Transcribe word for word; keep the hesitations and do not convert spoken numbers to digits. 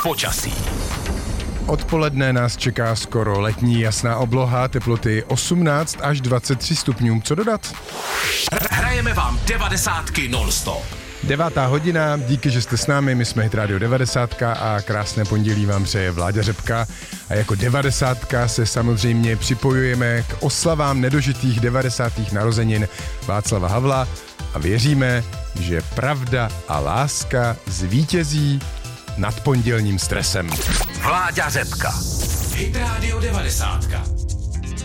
počasí. Odpoledne nás čeká skoro letní jasná obloha, teploty osmnáct až dvacet tři stupňů. Co dodat? Hrajeme vám devadesátky non-stop. Devátá hodina, díky, že jste s námi, my jsme Hit Radio devadesát a krásné pondělí vám přeje Vláďa Řepka. A jako devadesátka se samozřejmě připojujeme k oslavám nedožitých devadesátých narozenin Václava Havla a věříme, že pravda a láska zvítězí nad pondělním stresem. Vláďa Řepka. Hit Radio devadesát.